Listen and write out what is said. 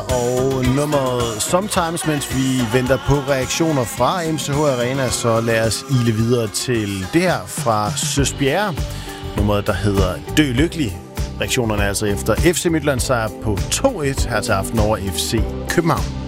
og nummeret Sometimes, mens vi venter på reaktioner fra MCH Arena, så lad os ile videre til det her fra Søs Bjerre. Nummeret, der hedder Dø Lykkelig. Reaktionerne er altså efter FC Midtjylland sejr på 2-1 her til aften over FC København.